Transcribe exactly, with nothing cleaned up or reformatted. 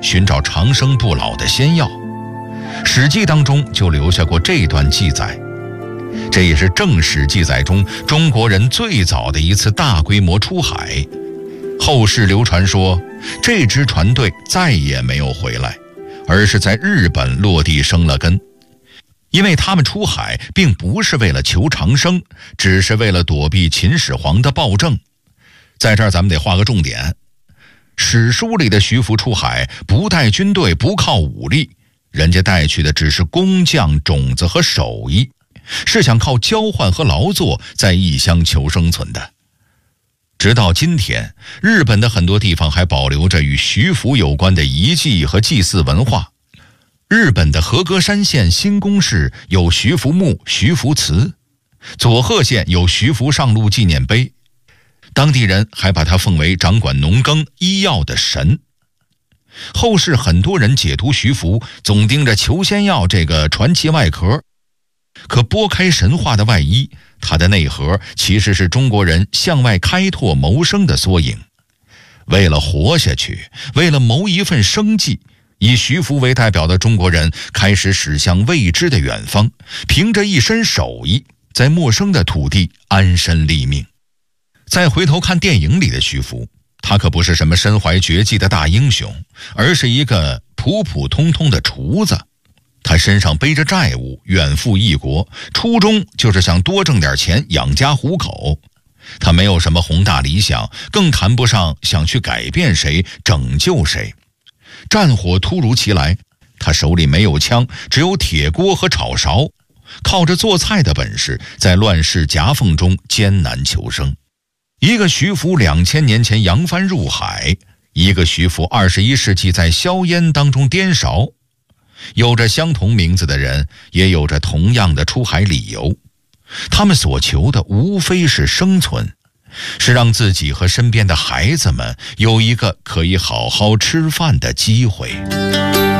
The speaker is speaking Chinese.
寻找长生不老的仙药。史记当中就留下过这段记载，这也是正史记载中中国人最早的一次大规模出海。后世流传说，这支船队再也没有回来，而是在日本落地生了根。因为他们出海并不是为了求长生，只是为了躲避秦始皇的暴政。在这儿咱们得画个重点，史书里的徐福出海不带军队，不靠武力，人家带去的只是工匠、种子和手艺，是想靠交换和劳作在异乡求生存的。直到今天，日本的很多地方还保留着与徐福有关的遗迹和祭祀文化。日本的和歌山县新宫市有徐福墓、徐福祠，佐贺县有徐福上路纪念碑，当地人还把他奉为掌管农耕、医药的神。后世很多人解读徐福，总盯着求仙药这个传奇外壳，可拨开神话的外衣，它的内核其实是中国人向外开拓谋生的缩影。为了活下去，为了谋一份生计，以徐福为代表的中国人开始驶向未知的远方，凭着一身手艺，在陌生的土地安身立命。再回头看电影里的徐福，他可不是什么身怀绝技的大英雄，而是一个普普通通的厨子。他身上背着债务，远赴异国，初衷就是想多挣点钱养家糊口。他没有什么宏大理想，更谈不上想去改变谁、拯救谁。战火突如其来，他手里没有枪，只有铁锅和炒勺，靠着做菜的本事，在乱世夹缝中艰难求生。一个徐福两千年前扬帆入海，一个徐福二十一世纪在硝烟当中颠勺。有着相同名字的人，也有着同样的出海理由。他们所求的无非是生存，是让自己和身边的孩子们有一个可以好好吃饭的机会。